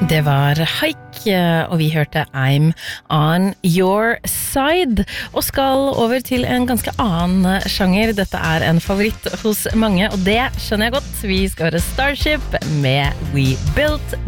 Det var Haik, og vi hørte I'm on your side, og skal over til en ganske annen sjanger. Dette er en favoritt hos mange, og det skjønner jeg godt. Vi skal høre Starship med We Built